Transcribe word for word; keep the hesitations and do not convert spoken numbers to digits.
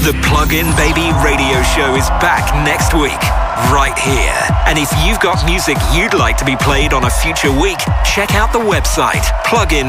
The Plug-in Baby radio show is back next week, right here. And if you've got music you'd like to be played on a future week, check out the website, plugin